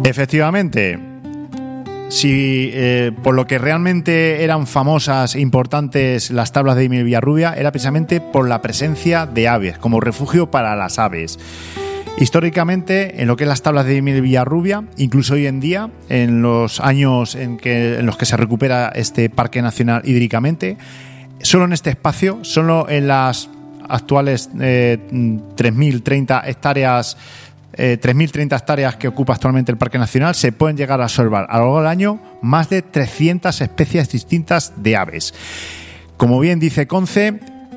Efectivamente, si por lo que realmente eran famosas e importantes las tablas de Daimiel Villarrubia era precisamente por la presencia de aves, como refugio para las aves. Históricamente, en lo que es las tablas de Daimiel Villarrubia, incluso hoy en día, en los años en los que se recupera este parque nacional hídricamente, solo en este espacio, solo en las actuales 3.030 hectáreas 3.030 hectáreas que ocupa actualmente el Parque Nacional, se pueden llegar a observar a lo largo del año más de 300 especies distintas de aves. Como bien dice Conce,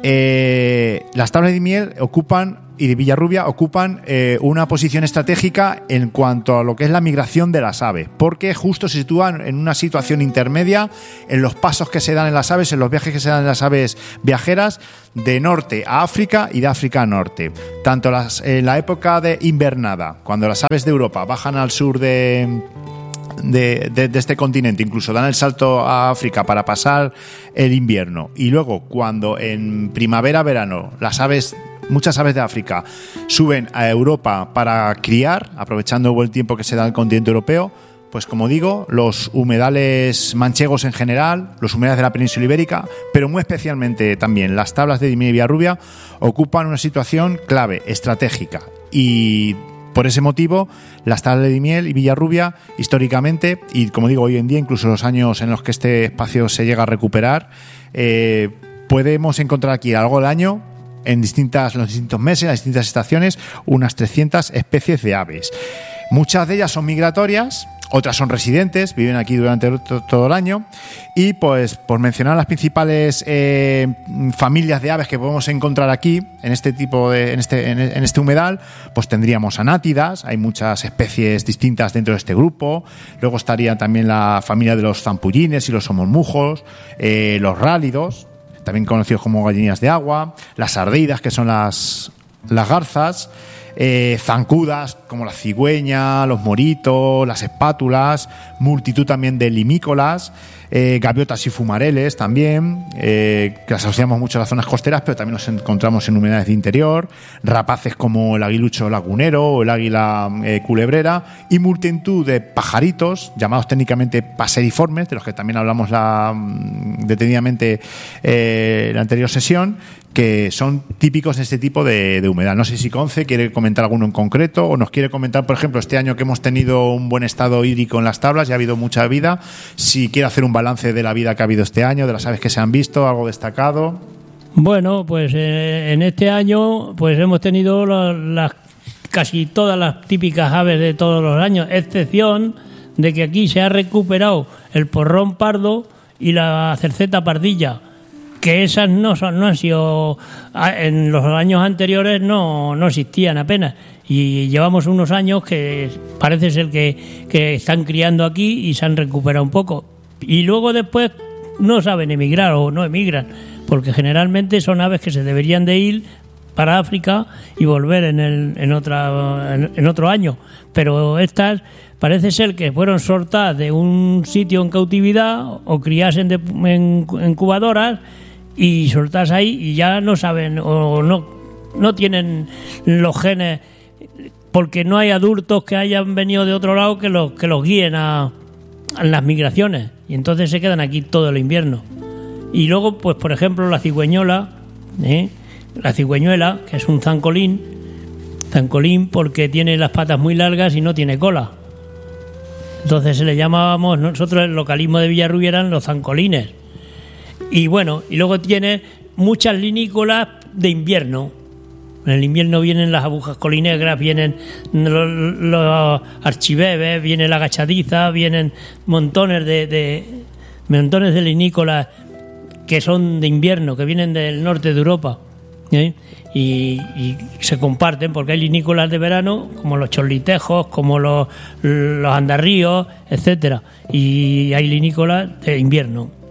las tablas de Daimiel y de Villarrubia ocupan una posición estratégica en cuanto a lo que es la migración de las aves, porque justo se sitúan en una situación intermedia en los pasos que se dan en las aves, en los viajes que se dan en las aves viajeras de norte a África y de África a norte. Tanto en la época de invernada, cuando las aves de Europa bajan al sur de este continente, incluso dan el salto a África para pasar el invierno, y luego cuando en primavera-verano muchas aves de África suben a Europa para criar, aprovechando el buen tiempo que se da en el continente europeo, pues como digo, los humedales manchegos en general, los humedales de la península ibérica, pero muy especialmente también las tablas de Daimiel y Villarrubia ocupan una situación clave, estratégica, y por ese motivo, las tablas de Daimiel y Villarrubia, históricamente, y como digo, hoy en día, incluso los años en los que este espacio se llega a recuperar, podemos encontrar aquí a lo largo del año, en los distintos meses, en las distintas estaciones, unas 300 especies de aves. Muchas de ellas son migratorias, otras son residentes, viven aquí durante todo el año, y pues por mencionar las principales familias de aves que podemos encontrar aquí en este humedal, pues tendríamos anátidas, hay muchas especies distintas dentro de este grupo. Luego estaría también la familia de los zampullines y los somormujos, los rálidos, también conocidos como gallinas de agua, las ardeidas, que son las garzas, zancudas como la cigüeña, los moritos, las espátulas, multitud también de limícolas, gaviotas y fumareles también, que las asociamos mucho a las zonas costeras, pero también los encontramos en humedales de interior, rapaces como el aguilucho lagunero o el águila culebrera, y multitud de pajaritos llamados técnicamente paseriformes, de los que también hablamos detenidamente en la anterior sesión, que son típicos de este tipo de humedal. No sé si Conce quiere comentar alguno en concreto o nos quiere comentar, por ejemplo, este año que hemos tenido un buen estado hídrico en las tablas y ha habido mucha vida, si quiere hacer un balance de la vida que ha habido este año, de las aves que se han visto, algo destacado. Bueno, pues en este año pues hemos tenido casi todas las típicas aves de todos los años, excepción de que aquí se ha recuperado el porrón pardo y la cerceta pardilla, que esas no han sido, en los años anteriores no existían apenas, y llevamos unos años que parece ser que están criando aquí y se han recuperado un poco, y luego después no saben emigrar o no emigran, porque generalmente son aves que se deberían de ir para África y volver en otro año, pero estas parece ser que fueron soltadas de un sitio en cautividad o criasen en incubadoras y soltadas ahí, y ya no saben o no tienen los genes, porque no hay adultos que hayan venido de otro lado que los guíen a las migraciones, y entonces se quedan aquí todo el invierno. Y luego, pues por ejemplo, la cigüeñuela, que es un zancolín porque tiene las patas muy largas y no tiene cola. Entonces se le llamábamos, nosotros el localismo de Villarrubia eran los zancolines. Y bueno, y luego tiene muchas linícolas de invierno. En el invierno vienen las agujas colinegras, vienen los archibebes, viene la agachadiza, vienen montones de linícolas que son de invierno, que vienen del norte de Europa, y se comparten, porque hay linícolas de verano como los chorlitejos, como los andarríos, etcétera, y hay linícolas de invierno.